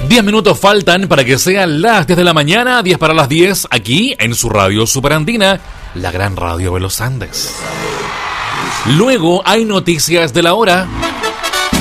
10 minutos faltan para que sean las 10 de la mañana, 10 para las 10, aquí en su radio Superandina, la gran radio de los Andes. Luego hay noticias de la hora.